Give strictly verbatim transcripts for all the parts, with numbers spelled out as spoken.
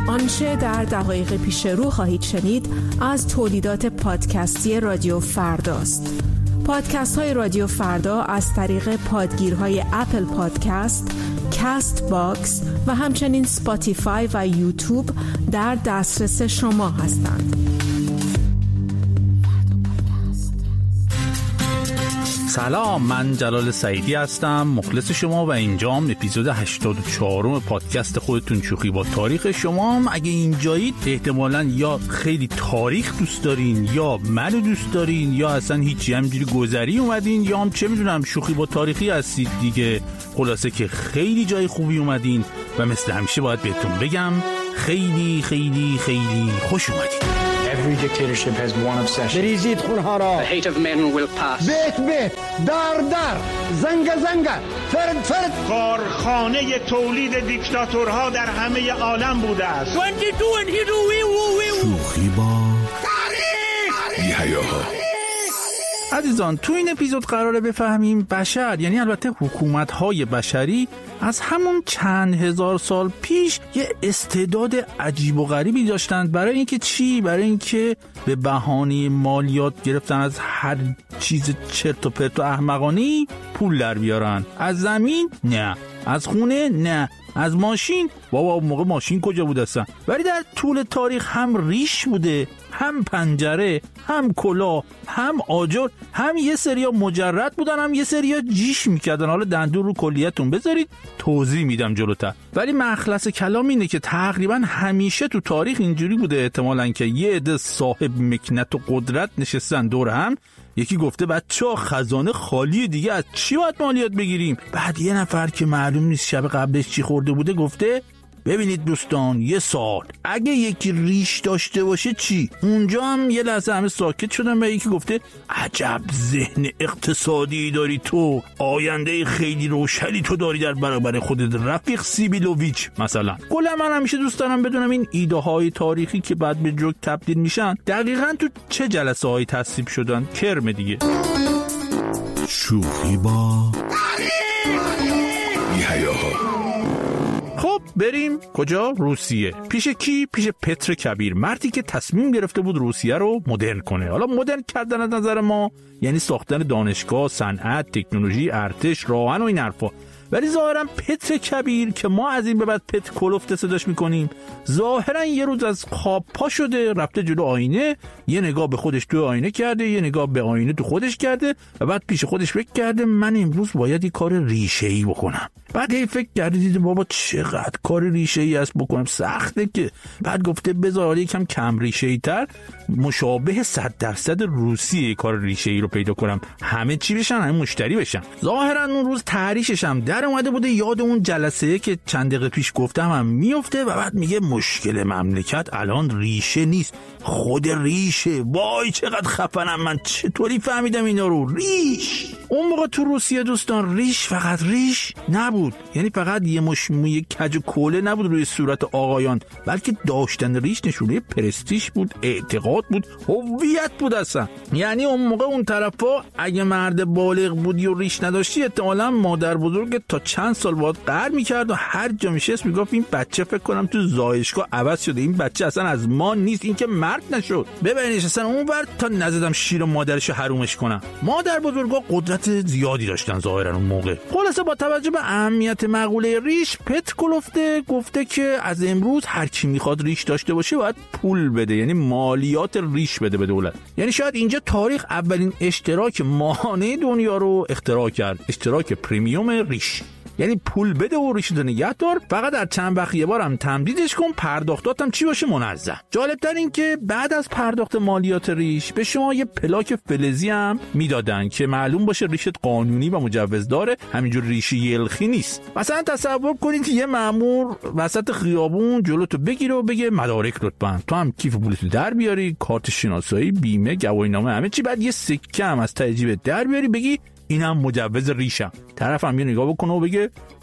آنچه در دقایق پیش رو خواهید شنید از تولیدات پادکستی رادیو فرداست. پادکست های رادیو فردا از طریق پادگیرهای اپل پادکست، کاست باکس و همچنین سپاتیفای و یوتیوب در دسترس شما هستند. سلام، من جلال سعیدی هستم، مخلص شما و اینجام اپیزود هشتاد و چهارم پادکست خودتون شوخی با تاریخ. شما هم اگه اینجایید احتمالاً یا خیلی تاریخ دوست دارین یا منو دوست دارین یا اصلا هیچی، همینجوری گذری اومدین یا هم چه میدونم شوخی با تاریخی هستید دیگه. خلاصه که خیلی جای خوبی اومدین و مثل همیشه باید بهتون بگم خیلی خیلی خیلی خوش اومدین. Every dictatorship has one obsession. بریزید خونها را. The hate of men will pass. بیت بیت، دار دار، زنگ زنگ، فرد فرد. کارخانه تولید دیکتاتورها در همه عالم بوده است. شوخی با تاریخ. یحیاها. عزیزان، تو این اپیزود قراره بفهمیم بشر، یعنی البته حکومت‌های بشری، از همون چند هزار سال پیش یه استعداد عجیب و غریبی داشتند. برای اینکه چی؟ برای اینکه به بهانه مالیات گرفتن از هر چیز چرت و پرت و احمقانه‌ای پول در بیارن. از زمین نه، از خونه نه، از ماشین بابا اون موقع ماشین کجا بود اصلا. ولی در طول تاریخ هم ریش بوده، هم پنجره، هم کلاه، هم آجر، هم یه سریا مجرد بودن، هم یه سریا جیش میکردن. حالا دندون رو کلیتون بذارید توضیح میدم جلوتر. ولی مخلص کلام اینه که تقریبا همیشه تو تاریخ اینجوری بوده احتمالاً که یه عده صاحب مکنت و قدرت نشستن دور هم. یکی گفته بچه‌ها خزانه خالی دیگه، از چی باید مالیات بگیریم؟ بعد یه نفر که معلوم نیست شب قبلش چی خورده بوده گفته ببینید دوستان، یه سال اگه یکی ریش داشته باشه چی؟ اونجا هم یه لحظه همه ساکت شدن و یکی گفته عجب ذهن اقتصادی داری تو، آینده خیلی روشنی تو داری در برابر خودت رفیق سیبیلوویچ مثلا. کلا من همیشه دوست دارم بدونم این ایده های تاریخی که بعد به جوک تبدیل میشن دقیقاً تو چه جلسه هایی تصویب شدن. کرم دیگه. شوخی با یحیاها. خب بریم کجا؟ روسیه. پیش کی؟ پیش پتر کبیر، مردی که تصمیم گرفته بود روسیه رو مدرن کنه. حالا مدرن کردن از نظر ما یعنی ساختن دانشگاه، صنعت، تکنولوژی، ارتش، راهن و این حرفا. ولی ظاهرا پتر کبیر که ما از این به بعد پت کلفت صداش میکنیم، ظاهرا یه روز از خواب پا شده، رفته جلو آینه، یه نگاه به خودش تو آینه کرده، یه نگاه به آینه تو خودش کرده و بعد پیش خودش فکر کرده من امروز باید یه کار ریشه‌ای بکنم. بعد هی فکر کرده دیده بابا چقدر کار ریشه‌ای است بکنم، سخته که. بعد گفته بذار یکم کم ریشه‌ای تر مشابه صد درصد روسیه کار ریشه‌ای رو پیدا کنم، همه چی بشن، همه مشتری بشن. ظاهرا اون روز تحریشش هم در اومده بوده، یاد اون جلسه که چند دقیقه پیش گفتم هم میفته و بعد میگه مشکل مملکت الان ریشه نیست، خود ریشه. وای چقدر خفنم من، چطوری فهمیدم اینا رو؟ ریش. اون موقع تو روسیه دوستان ریش فقط ریش نبود، یعنی فقط یه مش موی کج و کوله نبود روی صورت آقایان، بلکه داشتن ریش نشونه پرستیژ بود، اعتقاد بود، هویت بود اصلا. یعنی اون موقع اون طرفا اگه مرد بالغ بودی و ریش نداشتی احتمالاً مادر بزرگت تا چند سال بعد قهر میکرد و هر جا میشست میگفت این بچه فکر کنم تو زایشگاه عوض شده، این بچه اصلا از ما نیست، این که مرد نشد. ببینیش اصلا اونور تا نزدم شیر مادرشو حرومش کنم. مادر بزرگا قدرت زیادی داشتن ظاهرا اون موقع. خلاصه با توجه به اهمیت مقوله ریش، پت کلفته گفته که از امروز هر کی میخواد ریش داشته باشه باید پول بده، یعنی مالیات ریش بده به دولت. یعنی شاید اینجا تاریخ اولین اشتراک ماهانه دنیا رو اختراع کرد، اشتراک پریمیوم ریش. یعنی پول بده و ریشتو نگه دار، فقط در چند وقت یه بارم تمدیدش کن، پرداختاتم چی باشه منظم. جالبتر این که بعد از پرداخت مالیات ریش به شما یه پلاک فلزی هم میدادن که معلوم باشه ریشت قانونی و مجوز داره، همینجور ریش یلخی نیست. مثلا تصور کنید یه مأمور وسط خیابون جلوتو بگیره و بگه مدارک لطفاً، تو هم کیف پولتو در بیاری، کارت شناسایی، بیمه، گواهینامه، همه چی، بعد یه سکه هم از ته جیبت در بیاری بگی اینم مجوز ریشم. طرف هم یه نگاه بکنه و بگه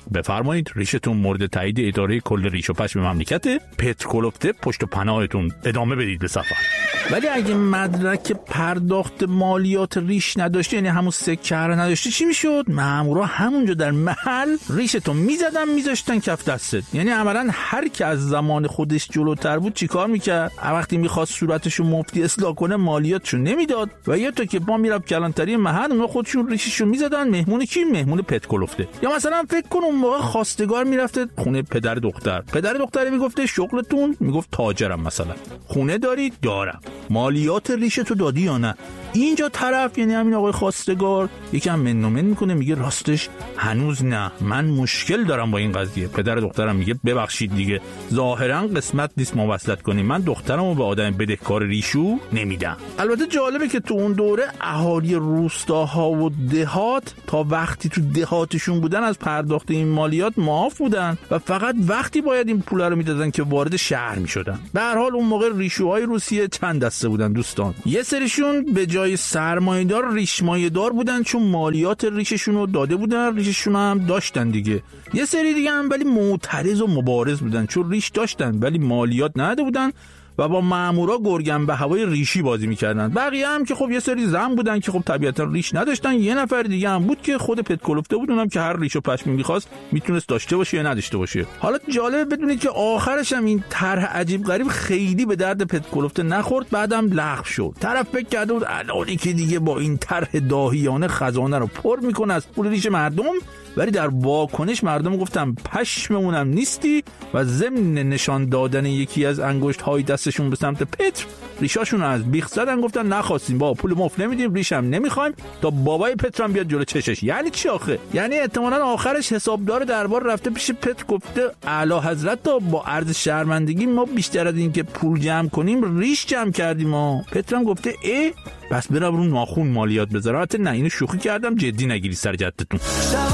بفرمایید ریشتون مورد تایید اداره کل ریش و پشم مملکت. پتر کلفته پشت و پناهتون، ادامه بدید به سفر. ولی اگه مدرک پرداخت مالیات ریش نداشتی، یعنی همون سکه رو نداشتی، چی میشد؟ مامورا همونجا در محل ریشتون میزدن میذاشتن کف دستت. یعنی عملاً هر کی از زمان خودش جلوتر بود چیکار میکرد؟ وقتی میخواست صورتشو مفتی اصلاح کنه مالیاتشو نمیداد و یا تا که با میرفت کلانتری محل اونا خودشون ریششو میزدن. مهمون کی؟ مهمون پت کلفته. یا مثلا فکر کن اون موقع خواستگار میرفته خونه پدر دختر، پدر دختر میگفته شغلتون؟ میگفت تاجرم. مثلا خونه داری؟ دارم. مالیات ریشتو دادی یا نه؟ اینجا طرف، یعنی همین آقای خواستگار، یکم من و من میکنه، میگه راستش هنوز نه، من مشکل دارم با این قضیه. پدر دخترم میگه ببخشید دیگه، ظاهرا قسمت نیست ما وصلت کنیم، من دخترمو به آدم بدهکار ریشو نمیدم. البته جالبه که تو اون دوره اهالی روستاها و دهات تا وقتی تو دهاتشون بودن از پرداخت این مالیات معاف بودن و فقط وقتی باید این پولا رو میدادن که وارد شهر میشدن. به هر حال اون موقع ریشوهای روسیه چند دسته بودن دوستان. یه سریشون به جای سرمایه‌دار ریشمایه‌دار بودن چون مالیات ریششون رو داده بودن، ریششون هم داشتن دیگه. یه سری دیگه هم ولی معترض و مبارز بودن چون ریش داشتن ولی مالیات نداده بودن و با مامورا گرگن به هوای ریشی بازی میکردن. بقیه هم که خب یه سری زن بودن که خب طبیعتا ریش نداشتن. یه نفر دیگه هم بود که خود پت کلفته بود، اونم که هر ریش و پشمی می‌خواست میتونست داشته باشه یا نداشته باشه. حالا جالبه بدونید که آخرش هم این طرح عجیب غریب خیلی به درد پت کلفته نخورد، بعدم لغو شد. طرف فکر کرده بود الانی که دیگه با این طرح داهیانه خزانه رو پر میکنه از پول ریش مردم، ولی در واکنش مردم گفتن پشممونم نیستی و ضمن نشان دادن یکی از انگشت های دستشون به سمت پتر ریشاشون از بیخ زدن، گفتن نخواستیم، با پول مفت نمیدیم، ریشم نمیخوایم تا بابای پترم بیاد جلو چشش. یعنی چی آخه؟ یعنی احتمالاً آخرش حسابدار دربار رفته پیش پتر گفته اعلی حضرت تا با عرض شرمندگی ما بیشتر از این که پول جمع کنیم ریش جمع کردیم. ما پترم گفته ای بس برم رو ناخون مالیات بذارم. البته نه، اینو شوخی کردم، جدی نگیری سر جدتون.